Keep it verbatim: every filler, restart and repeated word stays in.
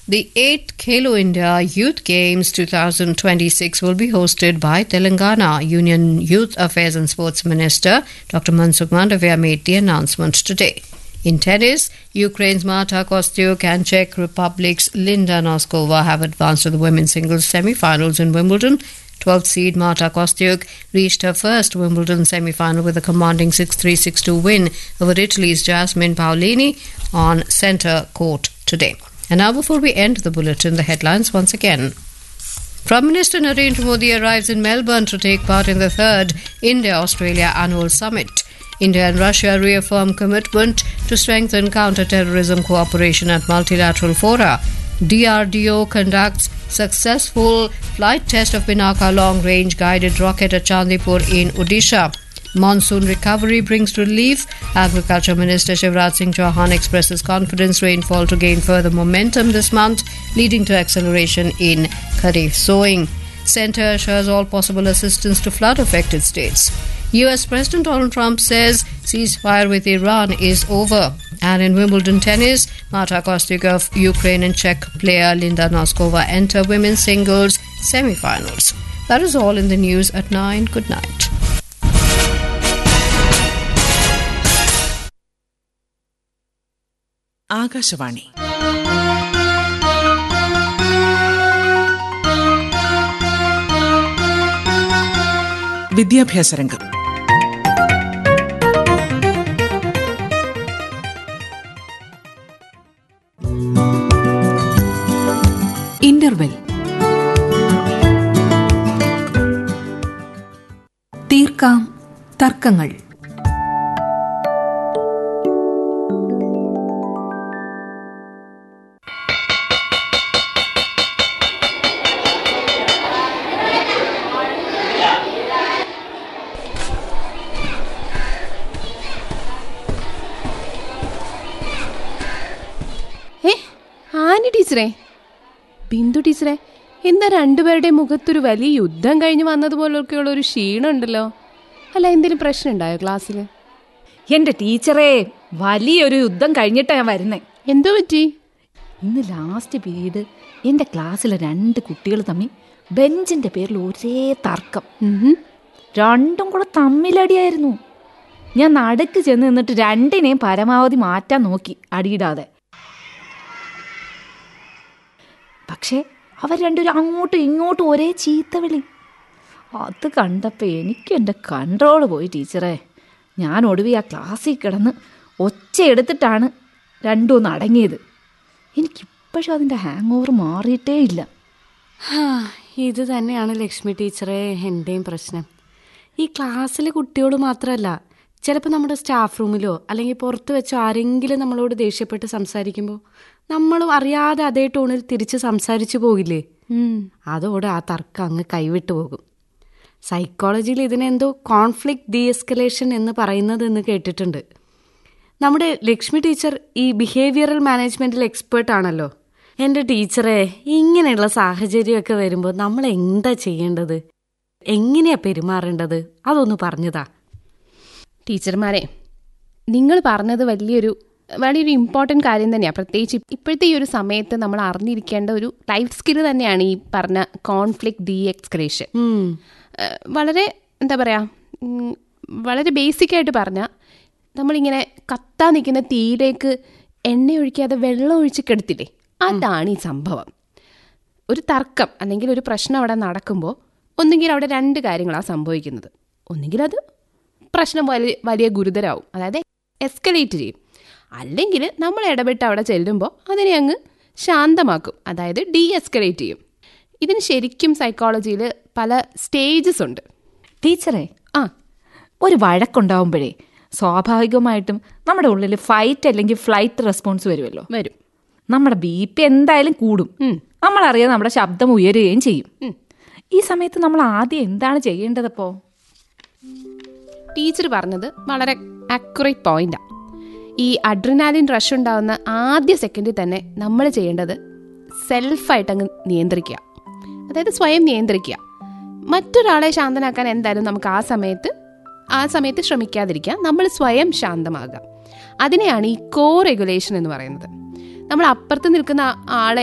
The eighth Khelo India Youth Games twenty twenty-six will be hosted by Telangana Union Youth Affairs and Sports Minister Doctor Mansukh Mandavia made the announcement today. In tennis, Ukraine's Marta Kostyuk and Czech Republic's Linda Noskova have advanced to the women's singles semi-finals in Wimbledon. twelfth seed Marta Kostyuk reached her first Wimbledon semi-final with a commanding six three six two win over Italy's Jasmine Paolini on centre court today. And now, before we end the bulletin, the headlines once again. Prime Minister Narendra Modi arrives in Melbourne to take part in the third India-Australia Annual Summit. India and Russia reaffirm commitment to strengthen counter-terrorism cooperation at multilateral fora. D R D O conducts successful flight test of Pinaka long-range guided rocket at Chandipur in Odisha. Monsoon recovery brings relief. Agriculture Minister Shivraj Singh Chauhan expresses confidence rainfall to gain further momentum this month, leading to acceleration in Kharif sowing. Centre assures all possible assistance to flood-affected states. U S President Donald Trump says ceasefire with Iran is over. And in Wimbledon tennis, Marta Kostyuk of Ukraine and Czech player Linda Noskova enter women's singles semi-finals. That is all in the news at nine. Good night. Akashvani വിദ്യാഭ്യാസ രംഗം. Interval. തീർക്കാം തർക്കങ്ങൾ. ടീച്ചറേ, ബിന്ദു ടീച്ചറെ, എന്താ രണ്ടുപേരുടെ മുഖത്തൊരു വലിയ യുദ്ധം കഴിഞ്ഞ് വന്നതുപോലൊക്കെയുള്ള ഒരു ക്ഷീണം ഉണ്ടല്ലോ. അല്ല, എന്തെങ്കിലും പ്രശ്നം ഉണ്ടായോ ക്ലാസ്സിൽ? എൻ്റെ ടീച്ചറേ, വലിയൊരു യുദ്ധം കഴിഞ്ഞിട്ടാണ് ഞാൻ വരുന്നേ. എന്തോ പറ്റി? ഇന്ന് ലാസ്റ്റ് പീരീഡ് എൻ്റെ ക്ലാസ്സിലെ രണ്ട് കുട്ടികൾ തമ്മിൽ ബെഞ്ചിൻ്റെ പേരിൽ ഒരേ തർക്കം. രണ്ടും കൂടെ തമ്മിലടിയായിരുന്നു. ഞാൻ നടുക്ക് ചെന്ന് നിന്നിട്ട് രണ്ടിനെയും പരമാവധി മാറ്റാൻ നോക്കി അടിയിടാതെ. പക്ഷേ അവർ രണ്ടുപേരും അങ്ങോട്ടും ഇങ്ങോട്ടും ഒരേ ചീത്ത വിളി. അത് കണ്ടപ്പോൾ എനിക്ക് എൻ്റെ കൺട്രോൾ പോയി ടീച്ചറേ. ഞാൻ ഒടുവിൽ ആ ക്ലാസ്സിൽ കിടന്ന് ഒച്ച എടുത്തിട്ടാണ് രണ്ടും ഒന്ന് അടങ്ങിയത്. എനിക്കിപ്പോഴും അതിൻ്റെ ഹാങ് ഓവർ മാറിയിട്ടേ ഇല്ല. ഇത് തന്നെയാണ് ലക്ഷ്മി ടീച്ചറെ എൻ്റെയും പ്രശ്നം. ഈ ക്ലാസ്സിലെ കുട്ടിയോട് മാത്രമല്ല, ചിലപ്പോൾ നമ്മുടെ സ്റ്റാഫ് റൂമിലോ അല്ലെങ്കിൽ പുറത്ത് വെച്ചോ ആരെങ്കിലും നമ്മളോട് ദേഷ്യപ്പെട്ട് സംസാരിക്കുമ്പോൾ നമ്മളും അറിയാതെ അതേ ടോണിൽ തിരിച്ച് സംസാരിച്ചു പോകില്ലേ? അതോടെ ആ തർക്കം അങ്ങ് കൈവിട്ടു പോകും. സൈക്കോളജിയിൽ ഇതിനെന്തോ കോൺഫ്ലിക്റ്റ് ഡി എസ്കലേഷൻ എന്ന് പറയുന്നത് എന്ന് കേട്ടിട്ടുണ്ട്. നമ്മുടെ ലക്ഷ്മി ടീച്ചർ ഈ ബിഹേവിയറൽ മാനേജ്മെൻറ്റിൽ എക്സ്പേർട്ടാണല്ലോ. എൻ്റെ ടീച്ചറെ, ഇങ്ങനെയുള്ള സാഹചര്യമൊക്കെ വരുമ്പോൾ നമ്മൾ എന്താ ചെയ്യേണ്ടത്, എങ്ങനെയാണ് പെരുമാറേണ്ടത്, അതൊന്ന് പറഞ്ഞതാ. ടീച്ചർമാരെ, നിങ്ങൾ പറഞ്ഞത് വലിയൊരു വലിയൊരു ഇമ്പോർട്ടൻറ്റ് കാര്യം തന്നെയാണ്. പ്രത്യേകിച്ച് ഇപ്പോഴത്തെ ഈ ഒരു സമയത്ത് നമ്മൾ അറിഞ്ഞിരിക്കേണ്ട ഒരു ലൈഫ് സ്കില്ല് തന്നെയാണ് ഈ പറഞ്ഞ കോൺഫ്ലിക്റ്റ് ഡി എസ്കലേഷൻ. വളരെ എന്താ പറയുക, വളരെ ബേസിക്കായിട്ട് പറഞ്ഞാൽ നമ്മളിങ്ങനെ കത്താൻ നിൽക്കുന്ന തീയിലേക്ക് എണ്ണ ഒഴിക്കാതെ വെള്ളം ഒഴിച്ച് കെടുത്തില്ലേ, അതാണ് ഈ സംഭവം. ഒരു തർക്കം അല്ലെങ്കിൽ ഒരു പ്രശ്നം അവിടെ നടക്കുമ്പോൾ ഒന്നുകിൽ അവിടെ രണ്ട് കാര്യങ്ങളാണ് സംഭവിക്കുന്നത്. ഒന്നുകിൽ അത് പ്രശ്നം വലിയ വലിയ ഗുരുതരമാവും, അതായത് എസ്കലേറ്റ് ചെയ്യും. അല്ലെങ്കിൽ നമ്മൾ ഇടപെട്ട് അവിടെ ചെല്ലുമ്പോൾ അതിനെ അങ്ങ് ശാന്തമാക്കും, അതായത് ഡി എസ്കലേറ്റ് ചെയ്യും. ഇതിന് ശരിക്കും സൈക്കോളജിയിൽ പല സ്റ്റേജസ് ഉണ്ട്. ടീച്ചറെ, ആ ഒരു വഴക്കുണ്ടാവുമ്പോഴേ സ്വാഭാവികമായിട്ടും നമ്മുടെ ഉള്ളിൽ ഫൈറ്റ് അല്ലെങ്കിൽ ഫ്ലൈറ്റ് റെസ്പോൺസ് വരുമല്ലോ. വരും. നമ്മുടെ ബി പി എന്തായാലും കൂടും. നമ്മളറിയാതെ നമ്മുടെ ശബ്ദം ഉയരുകയും ചെയ്യും. ഈ സമയത്ത് നമ്മൾ ആദ്യം എന്താണ് ചെയ്യേണ്ടതപ്പോൾ? ടീച്ചർ പറഞ്ഞത് വളരെ ആക്യുറേറ്റ് പോയിന്റാണ്. ഈ അഡ്രിനാലിൻ റഷ് ഉണ്ടാകുന്ന ആദ്യ സെക്കൻഡിൽ തന്നെ നമ്മൾ ചെയ്യേണ്ടത് സെൽഫായിട്ട് അങ്ങ് നിയന്ത്രിക്കുക, അതായത് സ്വയം നിയന്ത്രിക്കുക. മറ്റൊരാളെ ശാന്തനാക്കാൻ എന്തായാലും നമുക്ക് ആ സമയത്ത് ആ സമയത്ത് ശ്രമിക്കാതിരിക്കുക, നമ്മൾ സ്വയം ശാന്തമാകുക. അതിനെയാണ് ഈ കോ റെഗുലേഷൻ എന്ന് പറയുന്നത്. നമ്മൾ അപ്പുറത്ത് നിൽക്കുന്ന ആളെ